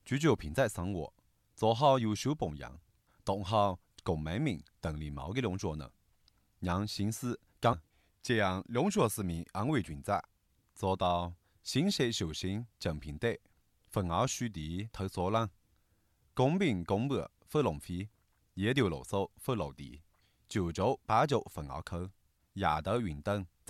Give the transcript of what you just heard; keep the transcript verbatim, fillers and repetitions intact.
追求平在生活，做好优秀榜样，当好公美名等礼貌的工作呢，让新市讲，这样两所市民安慰均在，做到新社修心正平地，分而虚地投所人，公平公正不浪费，夜钓罗手不落地，九州八九分而扣，夜到云等。